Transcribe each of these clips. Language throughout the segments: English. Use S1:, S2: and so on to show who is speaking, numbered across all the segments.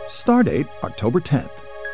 S1: Stardate, October 10th.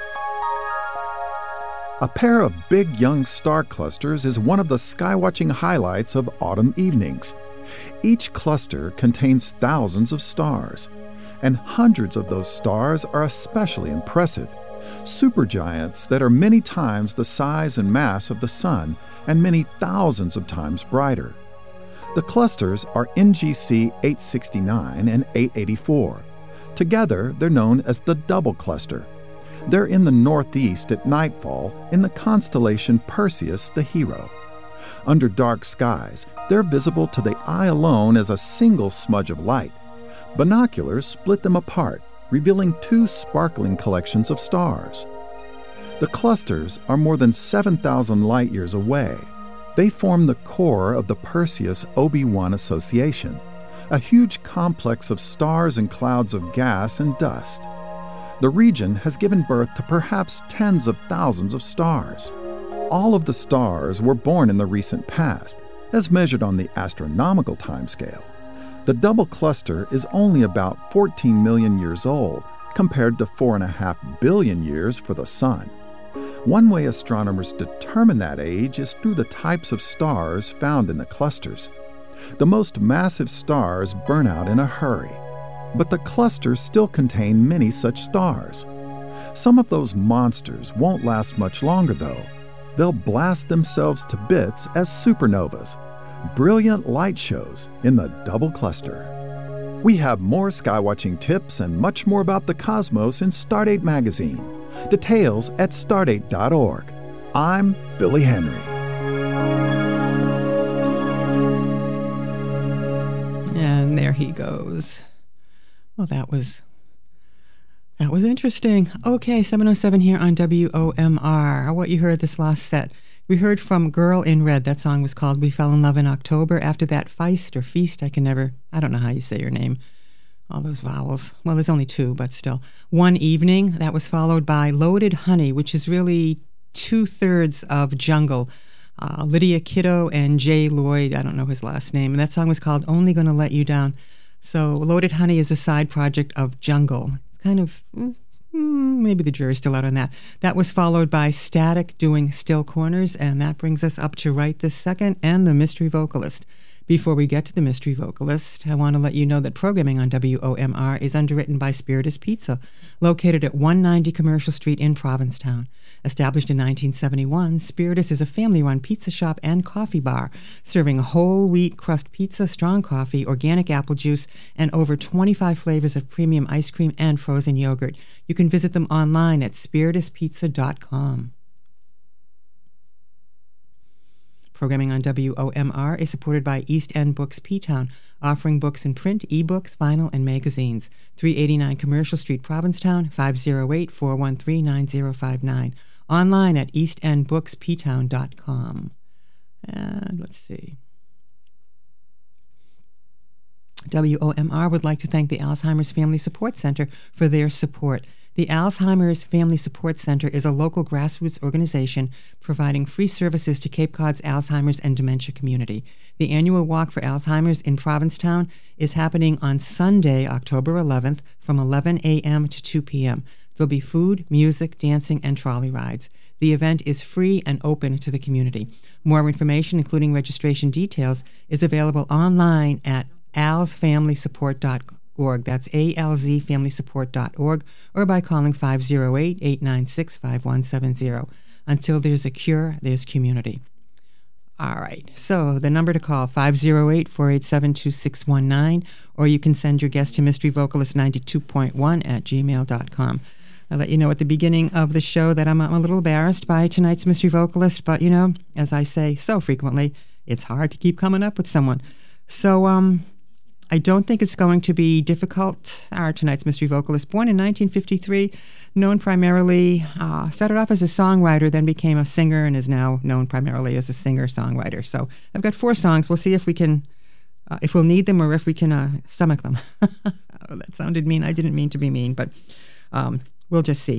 S1: A pair of big young star clusters is one of the skywatching highlights of autumn evenings. Each cluster contains thousands of stars, and hundreds of those stars are especially impressive. Supergiants that are many times the size and mass of the Sun and many thousands of times brighter. The clusters are NGC 869 and 884. Together, they're known as the double cluster. They're in the northeast at nightfall in the constellation Perseus the Hero. Under dark skies, they're visible to the eye alone as a single smudge of light. Binoculars split them apart, revealing two sparkling collections of stars. The clusters are more than 7,000 light-years away. They form the core of the Perseus-OB1 Association, a huge complex of stars and clouds of gas and dust. The region has given birth to perhaps tens of thousands of stars. All of the stars were born in the recent past, as measured on the astronomical timescale. The double cluster is only about 14 million years old, compared to 4.5 billion years for the Sun. One way astronomers determine that age is through the types of stars found in the clusters. The most massive stars burn out in a hurry, but the clusters still contain many such stars. Some of those monsters won't last much longer, though. They'll blast themselves to bits as supernovas, brilliant light shows in the double cluster. We have more skywatching tips and much more about the cosmos in Stardate magazine. Details at stardate.org. I'm Billy Henry.
S2: And there he goes. Well, that was interesting. Okay, 7:07 here on WOMR. What you heard this last set. We heard from Girl in Red. That song was called We Fell in Love in October. After that, Feist or Feast, I don't know how you say your name. All those vowels. Well, there's only two, but still. One Evening. That was followed by Loaded Honey, which is really 2/3 of Jungle. Lydia Kiddo and Jay Lloyd, I don't know his last name. And that song was called Only Gonna Let You Down. So Loaded Honey is a side project of Jungle. It's kind of, maybe the jury's still out on that. That was followed by Static doing Still Corners, and that brings us up to Right This Second and the Mystery Vocalist. Before we get to the Mystery Vocalist, I want to let you know that programming on WOMR is underwritten by Spiritus Pizza, located at 190 Commercial Street in Provincetown. Established in 1971, Spiritus is a family-run pizza shop and coffee bar, serving whole wheat crust pizza, strong coffee, organic apple juice, and over 25 flavors of premium ice cream and frozen yogurt. You can visit them online at spirituspizza.com. Programming on WOMR is supported by East End Books P-Town, offering books in print, e-books, vinyl, and magazines. 389 Commercial Street, Provincetown, 508-413-9059. Online at eastendbooksptown.com. And let's see. WOMR would like to thank the Alzheimer's Family Support Center for their support. The Alzheimer's Family Support Center is a local grassroots organization providing free services to Cape Cod's Alzheimer's and dementia community. The annual Walk for Alzheimer's in Provincetown is happening on Sunday, October 11th from 11 a.m. to 2 p.m. There'll be food, music, dancing, and trolley rides. The event is free and open to the community. More information, including registration details, is available online at alzfamilysupport.org. That's alzfamilysupport.org, or by calling 508-896-5170. Until there's a cure, there's community. All right, so the number to call, 508-487-2619, or you can send your guest to mysteryvocalist92.1@gmail.com. I let you know at the beginning of the show that I'm a little embarrassed by tonight's Mystery Vocalist, but, you know, as I say so frequently, it's hard to keep coming up with someone. So, I don't think it's going to be difficult. Our tonight's Mystery Vocalist, born in 1953, known primarily, started off as a songwriter, then became a singer, and is now known primarily as a singer-songwriter. So I've got 4 songs. We'll see if we can, if we'll need them or if we can stomach them. Oh, that sounded mean. I didn't mean to be mean, but we'll just see.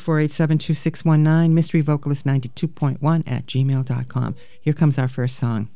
S2: 508-487-2619, mysteryvocalist92.1@gmail.com. Here comes our first song.